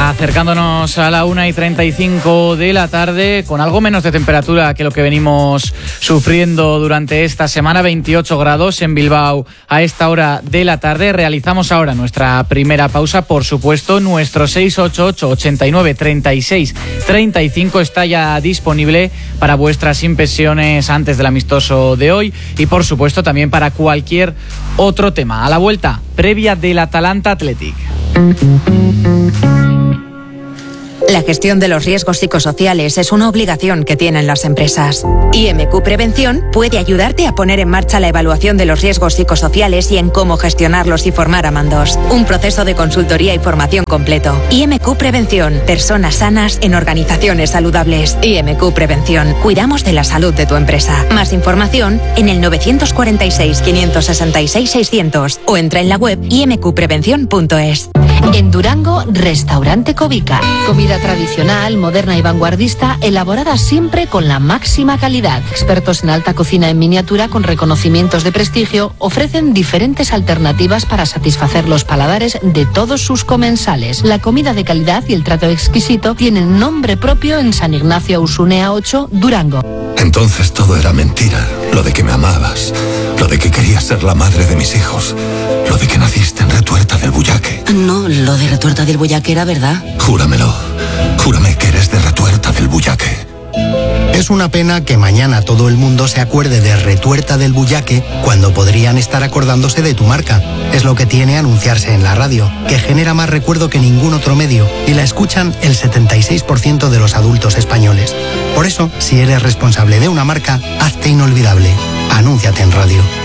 Acercándonos a la 1:35 de la tarde, con algo menos de temperatura que lo que venimos sufriendo durante esta semana, 28 grados en Bilbao a esta hora de la tarde. Realizamos ahora nuestra primera pausa. Por supuesto, nuestro 688-89-36-35 está ya disponible para vuestras impresiones antes del amistoso de hoy y, por supuesto, también para cualquier otro tema. A la vuelta, previa del Atalanta Athletic. La gestión de los riesgos psicosociales es una obligación que tienen las empresas. IMQ Prevención puede ayudarte a poner en marcha la evaluación de los riesgos psicosociales y en cómo gestionarlos y formar a mandos. Un proceso de consultoría y formación completo. IMQ Prevención. Personas sanas en organizaciones saludables. IMQ Prevención. Cuidamos de la salud de tu empresa. Más información en el 946-566-600 o entra en la web imqprevención.es. En Durango, Restaurante Covica. Comida tradicional, moderna y vanguardista, elaborada siempre con la máxima calidad. Expertos en alta cocina en miniatura con reconocimientos de prestigio ofrecen diferentes alternativas para satisfacer los paladares de todos sus comensales. La comida de calidad y el trato exquisito tienen nombre propio en San Ignacio Usunea 8, Durango. Entonces todo era mentira. Lo de que me amabas, lo de que querías ser la madre de mis hijos, lo de que naciste en Retuerta del Bullaque. No, lo de Retuerta del Bullaque era verdad. Júramelo. Júrame que eres de Retuerta del Bullaque. Es una pena que mañana todo el mundo se acuerde de Retuerta del Bullaque cuando podrían estar acordándose de tu marca. Es lo que tiene anunciarse en la radio, que genera más recuerdo que ningún otro medio y la escuchan el 76% de los adultos españoles. Por eso, si eres responsable de una marca, hazte inolvidable. Anúnciate en radio.